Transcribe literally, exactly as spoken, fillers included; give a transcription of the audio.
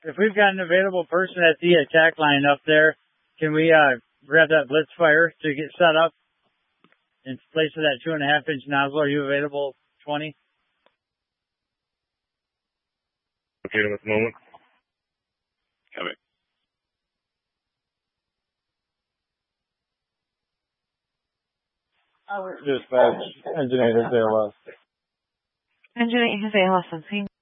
if we've got an available person at the attack line up there, can we uh, grab that blitz fire to get set up in place of that two and a half inch nozzle? Are you available, twenty? Okay, at the moment. Coming. Dispatch, engine eight has A L S. Engine eight has A L S.